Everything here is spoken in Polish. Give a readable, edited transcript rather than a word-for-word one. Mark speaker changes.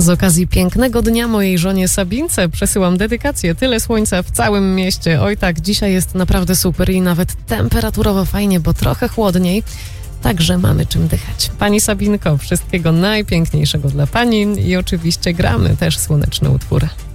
Speaker 1: Z okazji pięknego dnia mojej żonie Sabince przesyłam dedykację. Tyle słońca w całym mieście. Oj tak, dzisiaj jest naprawdę super i nawet temperaturowo fajnie, bo trochę chłodniej. Także mamy czym dychać. Pani Sabinko, wszystkiego najpiękniejszego dla pani i oczywiście gramy też słoneczne utwory.